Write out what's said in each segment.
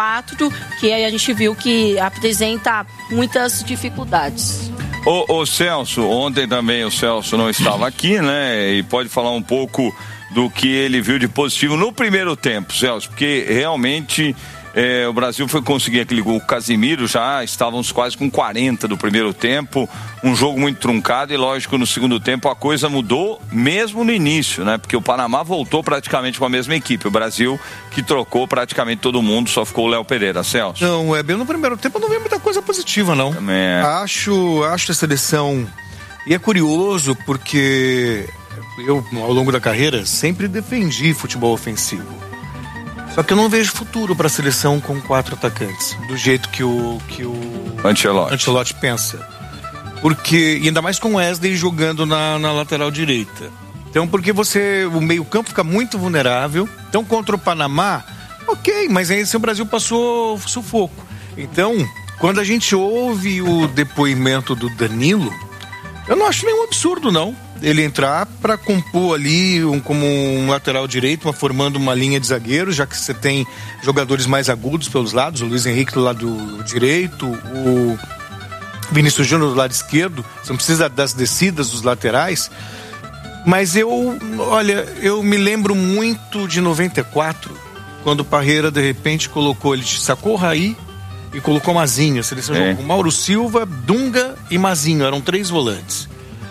que a gente viu que apresenta muitas dificuldades. Ô Celso, ontem também o Celso não estava aqui, né? E pode falar um pouco do que ele viu de positivo no primeiro tempo, Celso, porque realmente o Brasil foi conseguir aquele gol. O Casemiro, já estávamos quase com 40 do primeiro tempo, um jogo muito truncado e lógico, no segundo tempo a coisa mudou mesmo no início, né? Porque o Panamá voltou praticamente com a mesma equipe, o Brasil que trocou praticamente todo mundo, só ficou o Léo Pereira. Celso? Não, bem no primeiro tempo eu não vi muita coisa positiva, não. Acho a seleção, e é curioso porque eu, ao longo da carreira, sempre defendi futebol ofensivo. Só que eu não vejo futuro para a seleção com 4 atacantes, do jeito que o Ancelotti pensa. Porque, e ainda mais com o Wesley jogando na lateral direita. Então, porque o meio-campo fica muito vulnerável. Então, contra o Panamá, ok, mas aí o Brasil passou sufoco. Então, quando a gente ouve o depoimento do Danilo, eu não acho nenhum absurdo, não. Ele entrar para compor ali como um lateral direito, formando uma linha de zagueiros, já que você tem jogadores mais agudos pelos lados, o Luiz Henrique do lado direito, o Vinícius Júnior do lado esquerdo, você não precisa das descidas dos laterais. Mas eu me lembro muito de 94, quando o Parreira de repente sacou o Raí e colocou Mazinho. A seleção jogou com Mauro Silva, Dunga e Mazinho, eram 3 volantes.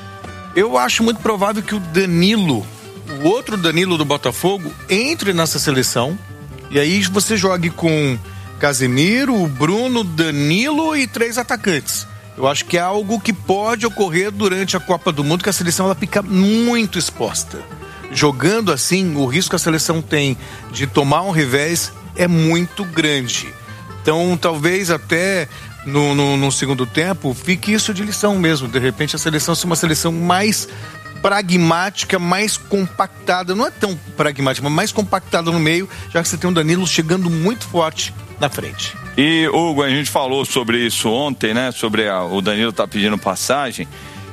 Eu acho muito provável que o Danilo, o outro Danilo do Botafogo, entre nessa seleção. E aí você jogue com Casemiro, o Bruno, Danilo e 3 atacantes. Eu acho que é algo que pode ocorrer durante a Copa do Mundo, que a seleção ela fica muito exposta. Jogando assim, o risco que a seleção tem de tomar um revés é muito grande. Então, talvez até no segundo tempo, fique isso de lição mesmo. De repente, a seleção ser uma seleção mais pragmática, mais compactada. Não é tão pragmática, mas mais compactada no meio, já que você tem um Danilo chegando muito forte na frente. E, Hugo, a gente falou sobre isso ontem, né? Sobre o Danilo tá pedindo passagem.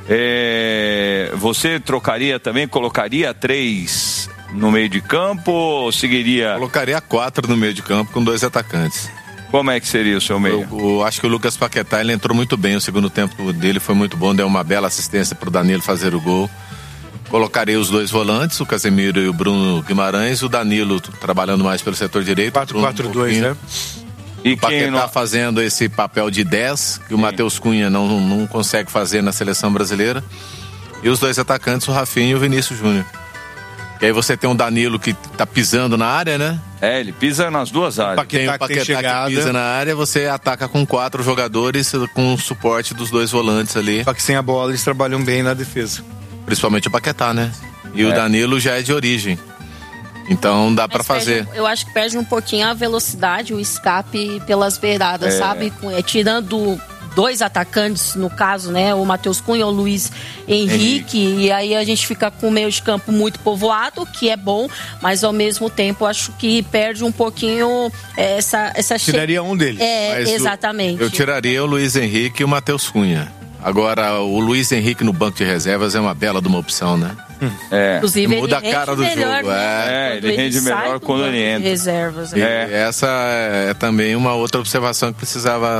Você trocaria também, colocaria 3 no meio de campo ou seguiria? Colocaria 4 no meio de campo com 2 atacantes. Como é que seria o seu meio? Eu acho que o Lucas Paquetá, ele entrou muito bem, o segundo tempo dele foi muito bom, deu uma bela assistência pro Danilo fazer o gol. Colocarei os 2 volantes, o Casemiro e o Bruno Guimarães, o Danilo trabalhando mais pelo setor direito. 4-4-2, né? E o Paquetá fazendo esse papel de 10, que o Matheus Cunha não consegue fazer na seleção brasileira. E os 2 atacantes, o Rafinha e o Vinícius Júnior. E aí você tem um Danilo que tá pisando na área, né? Ele pisa nas 2 áreas. Tem o Paquetá que pisa na área, você ataca com 4 jogadores com o suporte dos 2 volantes ali. Só que sem a bola eles trabalham bem na defesa. Principalmente o Paquetá, né? E o Danilo já é de origem. Então dá pra fazer. Eu acho que perde um pouquinho a velocidade, o escape pelas beiradas, sabe? Tirando 2 atacantes, no caso, né? O Matheus Cunha e o Luiz Henrique. E aí a gente fica com o meio de campo muito povoado, que é bom, mas ao mesmo tempo acho que perde um pouquinho essa Tiraria um deles. Exatamente. Eu tiraria o Luiz Henrique e o Matheus Cunha. Agora, o Luiz Henrique no banco de reservas é uma bela de uma opção, né? Inclusive, muda a cara do melhor, jogo. Né? Ele rende melhor quando ele entra. Reservas, né? Essa é também uma outra observação que precisava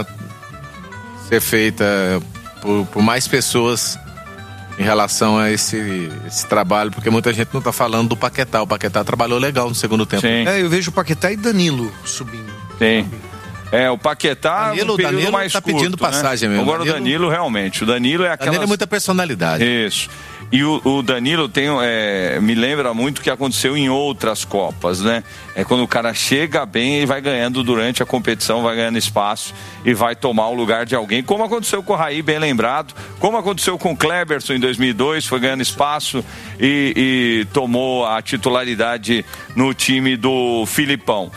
ser feita por mais pessoas em relação a esse trabalho, porque muita gente não está falando do Paquetá. O Paquetá trabalhou legal no segundo tempo. Sim. Eu vejo o Paquetá e Danilo subindo. Sim. O Paquetá o Danilo mais tá curto, pedindo passagem, né? Mesmo. Agora o Danilo realmente. O Danilo é aquela. Danilo é muita personalidade. Isso. E o Danilo me lembra muito o que aconteceu em outras Copas, né? É quando o cara chega bem e vai ganhando durante a competição, vai ganhando espaço e vai tomar o lugar de alguém, como aconteceu com o Raí, bem lembrado, como aconteceu com o Kleberson em 2002, foi ganhando espaço e tomou a titularidade no time do Filipão.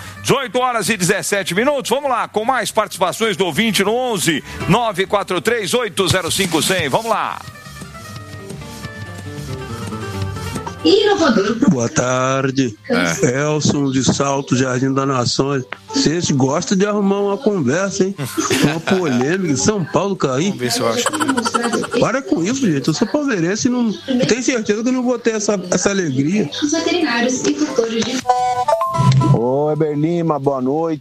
18h17, vamos lá, com mais participações do ouvinte no 11 943 805 100, vamos lá. Inovador. Boa tarde. Elson de Salto, Jardim das Nações. Vocês gostam de arrumar uma conversa, hein? Uma polêmica. São Paulo cair. Vamos ver se eu acho. Para com isso, gente. Eu sou palmeirense e não tenho certeza que eu não vou ter essa alegria. Os veterinários e tutores de... Oi, Eber Lima, boa noite.